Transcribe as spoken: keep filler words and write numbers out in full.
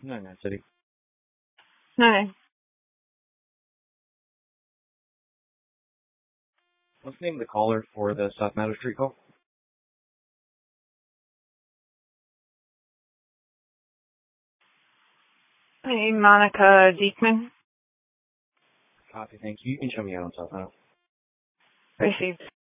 No, no, City. Hi. Let's name the caller for the South Meadow Street call. Hey, Monica Diekman. Copy, thank you. You can show me out on South Meadow. Received.